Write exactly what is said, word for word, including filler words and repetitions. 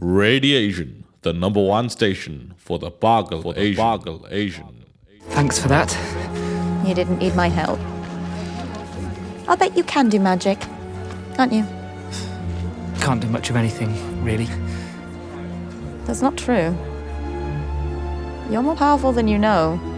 Radiation, the number one station for the Boggle for the Asian. Boggle Asian. Thanks for that. You didn't need my help. I'll bet you can do magic, can't you? Can't do much of anything, really. That's not true. You're more powerful than you know.